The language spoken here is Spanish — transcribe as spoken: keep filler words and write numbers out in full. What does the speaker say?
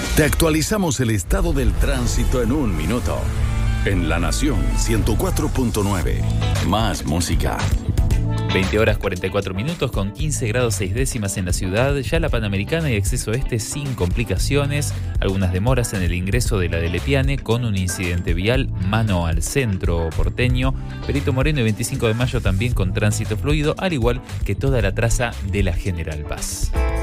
Te actualizamos el estado del tránsito en un minuto. En La Nación ciento cuatro punto nueve. Más música. veinte horas cuarenta y cuatro minutos con quince grados seis décimas en la ciudad. Ya la Panamericana y acceso este sin complicaciones. Algunas demoras en el ingreso de la de Lepiane con un incidente vial mano al centro porteño. Perito Moreno y veinticinco de mayo también con tránsito fluido, al igual que toda la traza de la General Paz.